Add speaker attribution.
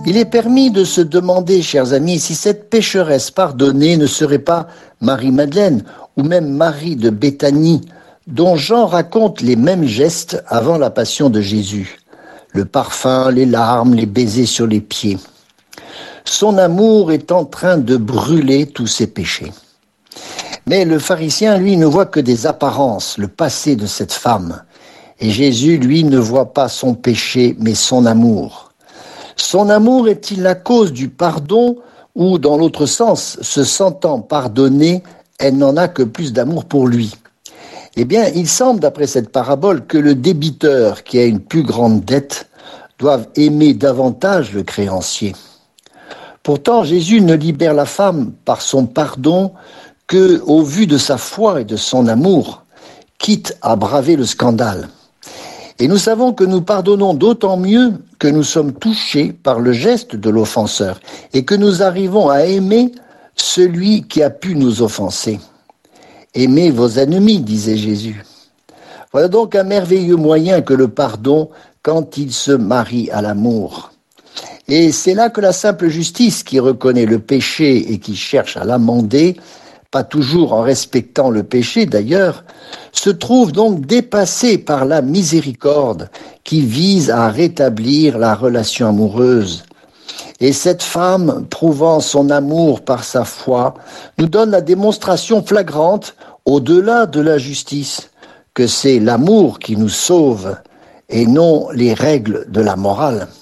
Speaker 1: Il est permis de se demander, chers amis, si cette pécheresse pardonnée ne serait pas Marie-Madeleine ou même Marie de Béthanie, dont Jean raconte les mêmes gestes avant la passion de Jésus. Le parfum, les larmes, les baisers sur les pieds. Son amour est en train de brûler tous ses péchés. Mais le pharisien, lui, ne voit que des apparences, le passé de cette femme. Et Jésus, lui, ne voit pas son péché, mais son amour. Son amour est-il la cause du pardon ou, dans l'autre sens, se sentant pardonnée, elle n'en a que plus d'amour pour lui? Eh bien, il semble, d'après cette parabole, que le débiteur qui a une plus grande dette doive aimer davantage le créancier. Pourtant, Jésus ne libère la femme par son pardon que au vu de sa foi et de son amour, quitte à braver le scandale. Et nous savons que nous pardonnons d'autant mieux que nous sommes touchés par le geste de l'offenseur et que nous arrivons à aimer celui qui a pu nous offenser. Aimez vos ennemis, disait Jésus. Voilà donc un merveilleux moyen que le pardon quand il se marie à l'amour. Et c'est là que la simple justice qui reconnaît le péché et qui cherche à l'amender, pas toujours en respectant le péché d'ailleurs, se trouve donc dépassée par la miséricorde qui vise à rétablir la relation amoureuse. Et cette femme, prouvant son amour par sa foi, nous donne la démonstration flagrante, au-delà de la justice, que c'est l'amour qui nous sauve et non les règles de la morale.